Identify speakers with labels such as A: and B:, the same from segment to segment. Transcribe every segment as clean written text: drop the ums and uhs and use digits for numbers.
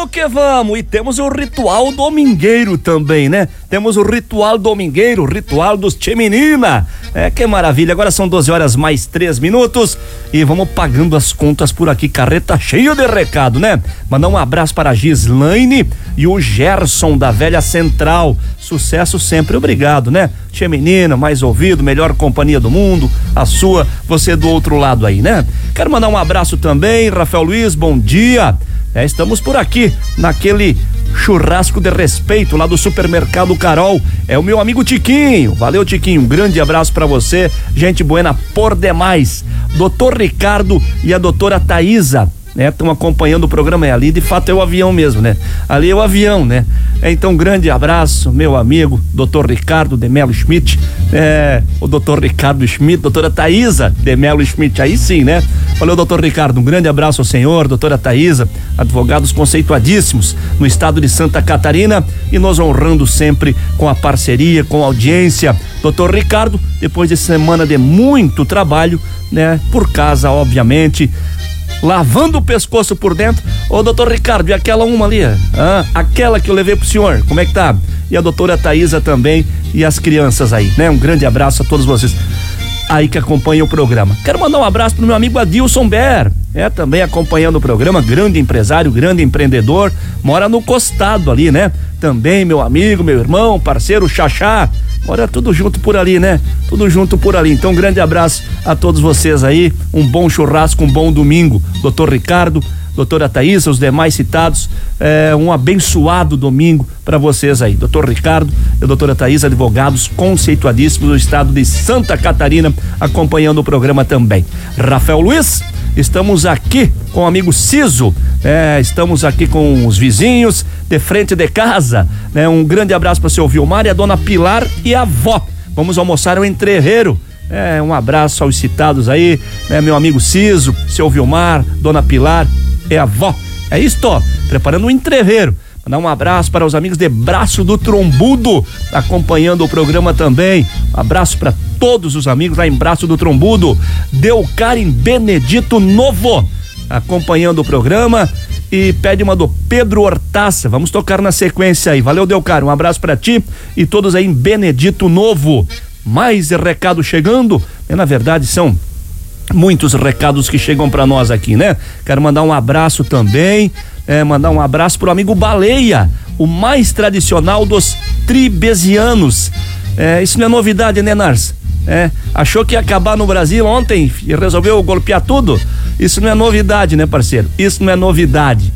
A: Vamos que vamos! E temos o ritual domingueiro também, né? Temos o ritual domingueiro, o ritual dos Tchê Menina. Que maravilha! Agora são 12h mais 3 minutos e vamos pagando as contas por aqui. Carreta cheia de recado, né? Mandar um abraço para a Gislaine e o Gerson da Velha Central. Sucesso sempre, obrigado, né? Tchê Menina, mais ouvido, melhor companhia do mundo, a sua, você do outro lado aí, né? Quero mandar um abraço também, Rafael Luiz, bom dia. Estamos por aqui, naquele churrasco de respeito lá do Supermercado Carol. É o meu amigo Tiquinho. Valeu, Tiquinho. Um grande abraço pra você. Gente buena por demais. Doutor Ricardo e a doutora Thaisa, né? Estão acompanhando o programa. Ali, de fato, é o avião mesmo, né? Ali é o avião, né? Então, um grande abraço, meu amigo, doutor Ricardo de Melo Schmidt. O doutor Ricardo Schmidt, doutora Thaisa de Melo Schmidt. Aí sim, né? Valeu, doutor Ricardo, um grande abraço ao senhor, doutora Thaisa, advogados conceituadíssimos no estado de Santa Catarina e nos honrando sempre com a parceria, com a audiência. Doutor Ricardo, depois de semana de muito trabalho, né? Por casa, obviamente, lavando o pescoço por dentro. Ô, doutor Ricardo, e aquela uma ali? Aquela que eu levei pro senhor, como é que tá? E a doutora Thaisa também e as crianças aí, né? Um grande abraço a todos vocês aí que acompanha o programa. Quero mandar um abraço pro meu amigo Adilson Ber, também acompanhando o programa, grande empresário, grande empreendedor, mora no Costado ali, né? Também meu amigo, meu irmão, parceiro Xaxá, mora tudo junto por ali, né? Tudo junto por ali. Então, um grande abraço a todos vocês aí, um bom churrasco, um bom domingo. Doutor Ricardo, doutora Thaisa, os demais citados, um abençoado domingo para vocês aí. Doutor Ricardo e a doutora Thaisa, advogados conceituadíssimos do estado de Santa Catarina, acompanhando o programa também. Rafael Luiz, estamos aqui com o amigo Ciso, estamos aqui com os vizinhos de frente de casa, né? Um grande abraço para o seu Vilmar e a dona Pilar e a avó. Vamos almoçar um entreveiro. Um abraço aos citados aí, né? Meu amigo Ciso, seu Vilmar, dona Pilar e a avó. É isto, ó, preparando um entreveiro. Mandar um abraço para os amigos de Braço do Trombudo, acompanhando o programa também. Um abraço para todos os amigos lá em Braço do Trombudo. Delcarim Benedito Novo, acompanhando o programa. E pede uma do Pedro Hortaça. Vamos tocar na sequência aí. Valeu, Delcar. Um abraço para ti e todos aí em Benedito Novo. Mais recado chegando. Na verdade, são muitos recados que chegam para nós aqui, né? Quero mandar um abraço também. Mandar um abraço pro amigo Baleia, o mais tradicional dos tribesianos. Isso não é novidade, né, Nars? Achou que ia acabar no Brasil ontem e resolveu golpear tudo? Isso não é novidade, né, parceiro? Isso não é novidade.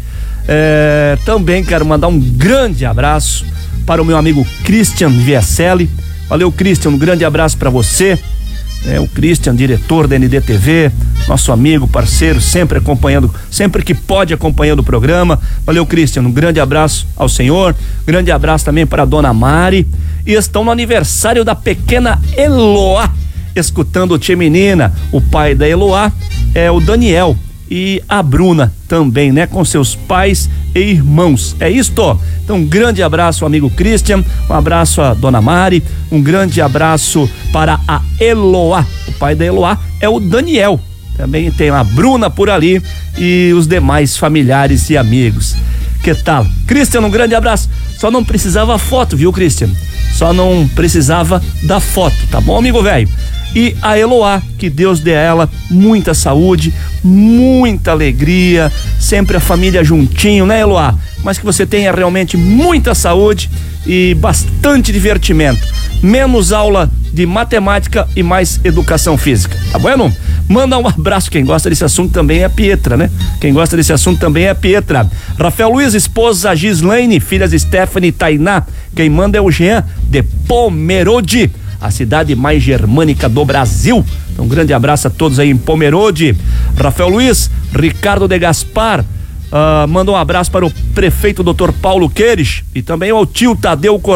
A: Também quero mandar um grande abraço para o meu amigo Christian Vieselli. Valeu, Christian, um grande abraço para você. O Christian, diretor da NDTV, nosso amigo, parceiro, sempre acompanhando, sempre que pode acompanhando o programa. Valeu, Christian, um grande abraço ao senhor, grande abraço também para a dona Mari. E estão no aniversário da pequena Eloá, escutando o Tchê Menina. O pai da Eloá é o Daniel e a Bruna também, né? Com seus pais e irmãos. É isto. Então, um grande abraço ao amigo Christian, um abraço à dona Mari, um grande abraço para a Eloá. O pai da Eloá é o Daniel. Também tem a Bruna por ali e os demais familiares e amigos. Que tal? Christian, um grande abraço. Só não precisava foto, viu, Christian? Só não precisava da foto, tá bom, amigo velho? E a Eloá, que Deus dê a ela muita saúde, muita alegria, sempre a família juntinho, né, Eloá? Mas que você tenha realmente muita saúde e bastante divertimento. Menos aula de matemática e mais educação física, tá bueno? Manda um abraço, quem gosta desse assunto também é a Pietra, né? Quem gosta desse assunto também é a Pietra. Rafael Luiz, esposa Gislaine, filhas Stephanie e Tainá. Quem manda é o Jean de Pomerode, a cidade mais germânica do Brasil. Então, um grande abraço a todos aí em Pomerode. Rafael Luiz, Ricardo de Gaspar, manda um abraço para o prefeito Dr. Paulo Queires e também ao tio Tadeu